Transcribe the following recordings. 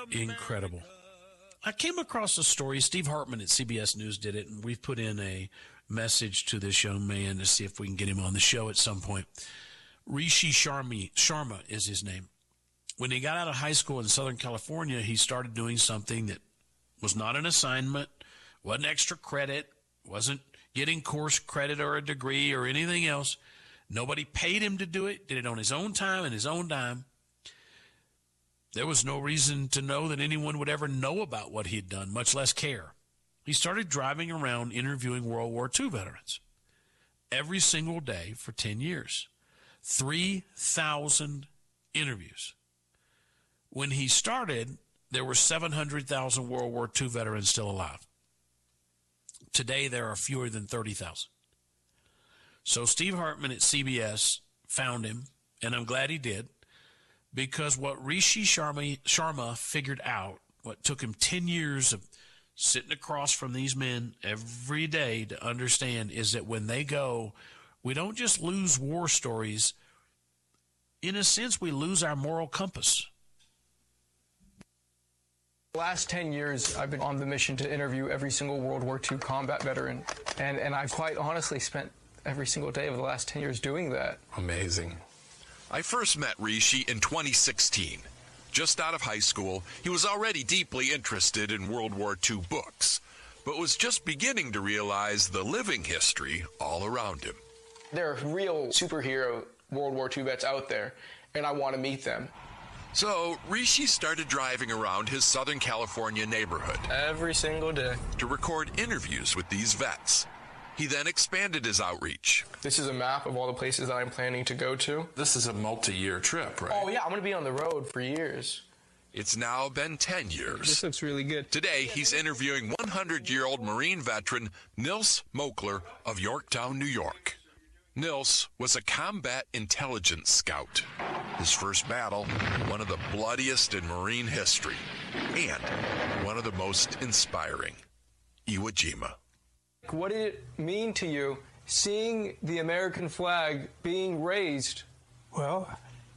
Incredible. I came across a story. Steve Hartman at CBS News did it, and we've put in a message to this young man to see if we can get him on the show at some point. Rishi Sharma is his name. When he got out of high school in Southern California, he started doing something that was not an assignment, wasn't extra credit, wasn't getting course credit or a degree or anything else. Nobody paid him to do it, did it on his own time and his own dime. There was no reason to know that anyone would ever know about what he'd done, much less care. He started driving around interviewing World War II veterans every single day for 10 years. 3,000 interviews. When he started, there were 700,000 World War II veterans still alive. Today, there are fewer than 30,000. So Steve Hartman at CBS found him, and I'm glad he did, because what Rishi Sharma figured out, what took him 10 years of sitting across from these men every day to understand, is that when they go, we don't just lose war stories. In a sense, we lose our moral compass. The last 10 years, I've been on the mission to interview every single World War II combat veteran, and I've quite honestly spent every single day of the last 10 years doing that. Amazing. I first met Rishi in 2016. Just out of high school, he was already deeply interested in World War II books, but was just beginning to realize the living history all around him. There are real superhero World War II vets out there, and I want to meet them. So Rishi started driving around his Southern California neighborhood Every single day. to record interviews with these vets. He then expanded his outreach. This is a map of all the places that I'm planning to go to. This is a multi-year trip, right? Oh yeah, I'm going to be on the road for years. It's now been 10 years. This looks really good. Today, he's interviewing 100-year-old Marine veteran Nils Mokler of Yorktown, New York. Nils was a combat intelligence scout. His first battle, one of the bloodiest in Marine history, and one of the most inspiring, Iwo Jima. What did it mean to you seeing the American flag being raised? Well,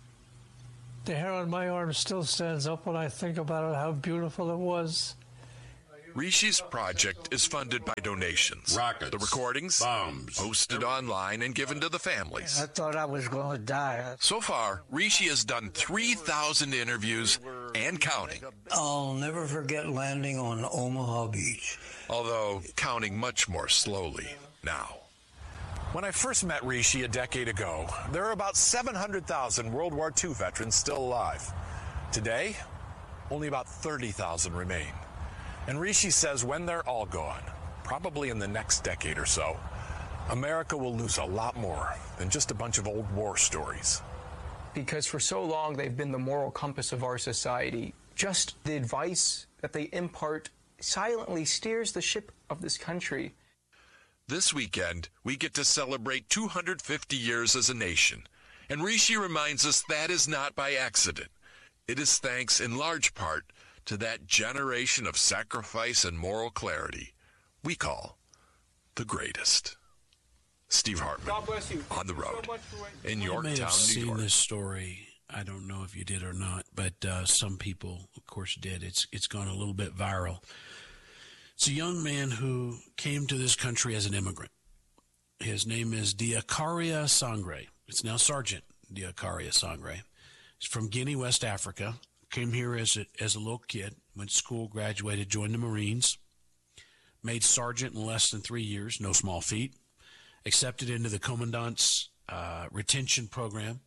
the hair on my arm still stands up when I think about it, how beautiful it was. Rishi's project is funded by donations. Rockets, the recordings, bombs, posted online and given to the families. I thought I was going to die. So far, Rishi has done 3,000 interviews and counting. I'll never forget landing on Omaha Beach. Although counting much more slowly now. When I first met Rishi a decade ago, there were about 700,000 World War II veterans still alive. Today, only about 30,000 remain. And Rishi says when they're all gone, probably in the next decade or so, America will lose a lot more than just a bunch of old war stories. Because for so long they've been the moral compass of our society. Just the advice that they impart silently steers the ship of this country. This weekend, we get to celebrate 250 years as a nation. And Rishi reminds us that is not by accident. It is thanks in large part to that generation of sacrifice and moral clarity we call the greatest. Steve Hartman, God bless you. on the road in You may Yorktown, have New seen York. this story. I don't know if you did or not, but some people, of course, did. It's gone a little bit viral. It's a young man who came to this country as an immigrant. His name is Diakaria Sangre. It's now Sergeant Diakaria Sangre. He's from Guinea, West Africa. Came here as a little kid, went to school, graduated, joined the Marines, made sergeant in less than 3 years, no small feat, accepted into the Commandant's retention program.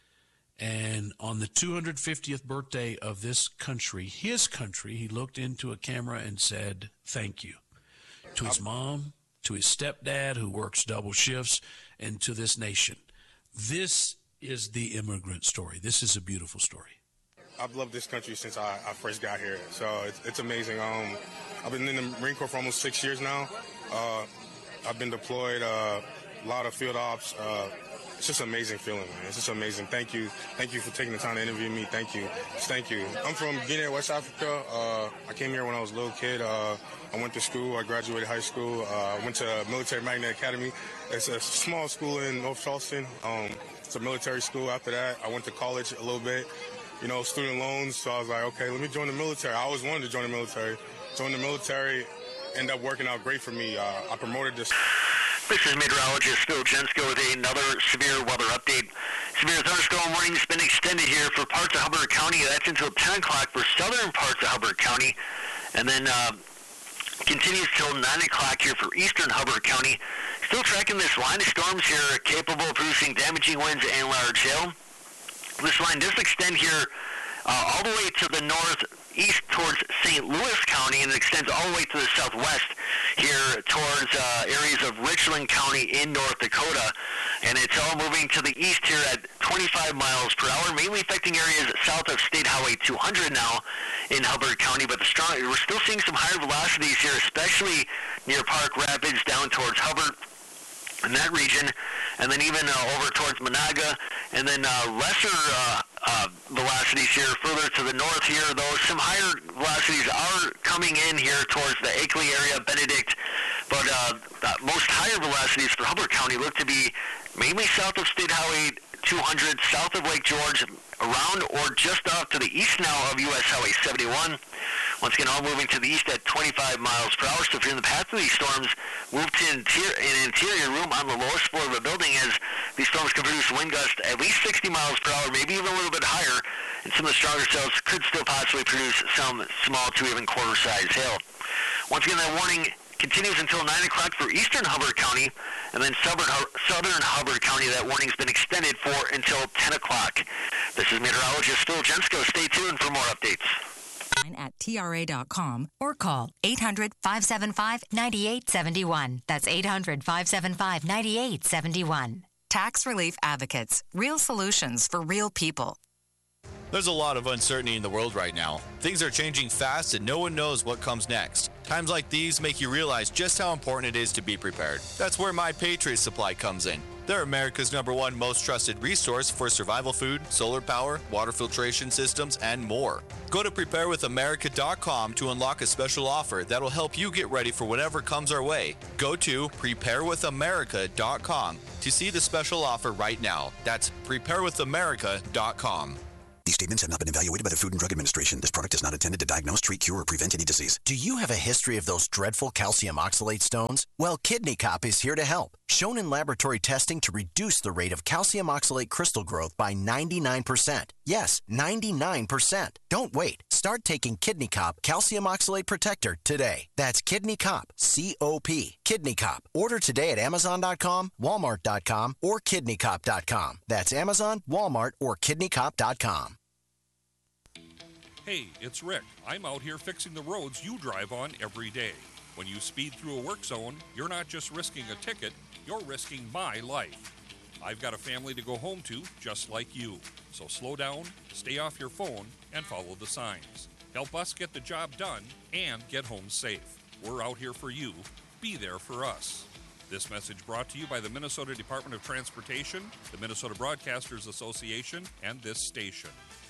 And on the 250th birthday of this country, his country, he looked into a camera and said, thank you to his mom, to his stepdad who works double shifts, and to this nation. This is the immigrant story. This is a beautiful story. I've loved this country since I first got here, so it's amazing. I've been in the Marine Corps for almost 6 years now. I've been deployed, a lot of field ops. It's just an amazing feeling, man. It's just amazing. Thank you for taking the time to interview me. Thank you. Just thank you. I'm from Guinea, West Africa. I came here when I was a little kid. I went to school. I graduated high school. I went to Military Magnet Academy. It's a small school in North Charleston. It's a military school. After that, I went to college a little bit. student loans. So I was like, okay, let me join the military. I always wanted to join the military. Joined the military, ended up working out great for me. I promoted this. This is meteorologist Phil Jensko with another severe weather update. Severe thunderstorm warning has been extended here for parts of Hubbard County. That's until 10 o'clock for southern parts of Hubbard County. And then continues till 9 o'clock here for eastern Hubbard County. Still tracking this line of storms here capable of producing damaging winds and large hail. This line does extend here all the way to the northeast towards St. Louis County, and it extends all the way to the southwest here towards areas of Richland County in North Dakota. And it's all moving to the east here at 25 miles per hour, mainly affecting areas south of State Highway 200 now in Hubbard County. But we're still seeing some higher velocities here, especially near Park Rapids down towards Hubbard in that region, and then even over towards Monaga, and then lesser velocities here further to the north here, though some higher velocities are coming in here towards the Akeley area, Benedict, but most higher velocities for Hubbard County look to be mainly south of State Highway 200, south of Lake George, around or just off to the east now of U.S. Highway 71. Once again, all moving to the east at 25 miles per hour. So if you're in the path of these storms, move to an interior room on the lowest floor of the building, as these storms can produce wind gusts at least 60 miles per hour, maybe even a little bit higher. And some of the stronger cells could still possibly produce some small to even quarter-size hail. Once again, that warning continues until 9 o'clock for eastern Hubbard County, and then southern Hubbard County. That warning's been extended for until 10 o'clock. This is meteorologist Phil Jensko. Stay tuned for more updates. At TRA.com or call 800-575-9871. That's 800-575-9871. Tax Relief Advocates. Real solutions for real people. There's a lot of uncertainty in the world right now. Things are changing fast and no one knows what comes next. Times like these make you realize just how important it is to be prepared. That's where My Patriot Supply comes in. They're America's #1 most trusted resource for survival food, solar power, water filtration systems, and more. Go to preparewithamerica.com to unlock a special offer that'll help you get ready for whatever comes our way. Go to preparewithamerica.com to see the special offer right now. That's preparewithamerica.com. These statements have not been evaluated by the Food and Drug Administration. This product is not intended to diagnose, treat, cure, or prevent any disease. Do you have a history of those dreadful calcium oxalate stones? Well, Kidney Cop is here to help. Shown in laboratory testing to reduce the rate of calcium oxalate crystal growth by 99%. Yes, 99%. Don't wait. Start taking Kidney Cop Calcium Oxalate Protector today. That's Kidney Cop, C-O-P, Kidney Cop. Order today at Amazon.com, Walmart.com, or KidneyCop.com. That's Amazon, Walmart, or KidneyCop.com. Hey, it's Rick. I'm out here fixing the roads you drive on every day. When you speed through a work zone, you're not just risking a ticket, you're risking my life. I've got a family to go home to, just like you. So slow down, stay off your phone, and follow the signs. Help us get the job done and get home safe. We're out here for you. Be there for us. This message brought to you by the Minnesota Department of Transportation, the Minnesota Broadcasters Association, and this station.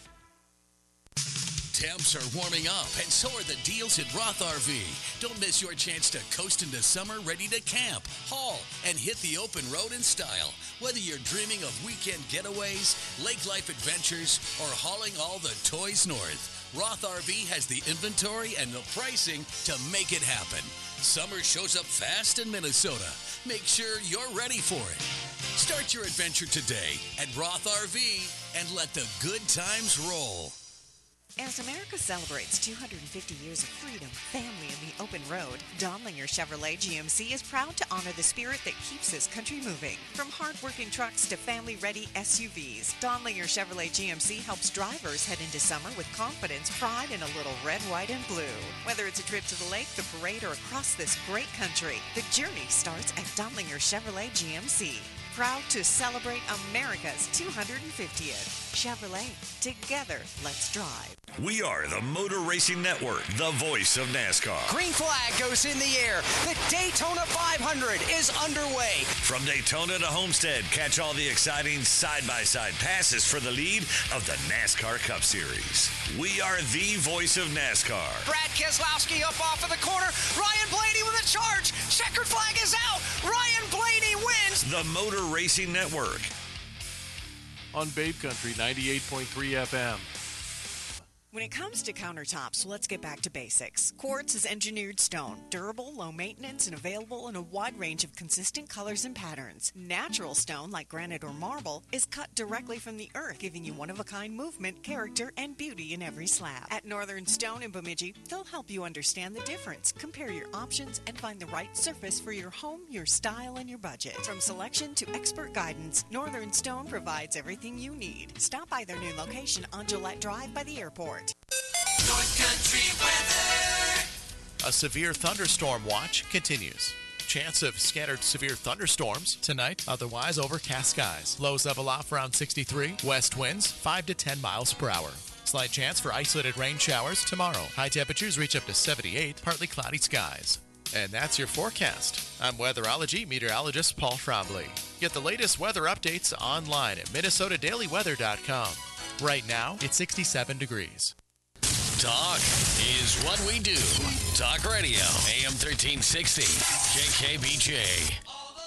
Temps are warming up, and so are the deals at Roth RV. Don't miss your chance to coast into summer ready to camp, haul, and hit the open road in style. Whether you're dreaming of weekend getaways, lake life adventures, or hauling all the toys north, Roth RV has the inventory and the pricing to make it happen. Summer shows up fast in Minnesota. Make sure you're ready for it. Start your adventure today at Roth RV and let the good times roll. As America celebrates 250 years of freedom, family, and the open road, Donlinger Chevrolet GMC is proud to honor the spirit that keeps this country moving. From hard-working trucks to family-ready SUVs, Donlinger Chevrolet GMC helps drivers head into summer with confidence, pride, and a little red, white, and blue. Whether it's a trip to the lake, the parade, or across this great country, the journey starts at Donlinger Chevrolet GMC. Proud to celebrate America's 250th. Chevrolet, together, let's drive. We are the Motor Racing Network, the voice of NASCAR. Green flag goes in the air. The Daytona 500 is underway. From Daytona to Homestead, catch all the exciting side-by-side passes for the lead of the NASCAR Cup Series. We are the voice of NASCAR. Brad Keselowski up off of the corner. Ryan Blaney with a charge. Checkered flag is out. Ryan Blaney wins. The Motor Racing Network. On Babe Country 98.3 FM. When it comes to countertops, let's get back to basics. Quartz is engineered stone, durable, low maintenance, and available in a wide range of consistent colors and patterns. Natural stone, like granite or marble, is cut directly from the earth, giving you one-of-a-kind movement, character, and beauty in every slab. At Northern Stone in Bemidji, they'll help you understand the difference, compare your options, and find the right surface for your home, your style, and your budget. From selection to expert guidance, Northern Stone provides everything you need. Stop by their new location on Gillette Drive by the airport. North Country weather. A severe thunderstorm watch continues. Chance of scattered severe thunderstorms tonight, otherwise overcast skies. Lows level off around 63. West winds 5 to 10 miles per hour. Slight chance for isolated rain showers tomorrow. High temperatures reach up to 78, partly cloudy skies. And that's your forecast. I'm weatherology meteorologist Paul Trombley. Get the latest weather updates online at MinnesotaDailyWeather.com. Right now, it's 67 degrees. Talk is what we do. Talk Radio, AM 1360, KKBJ.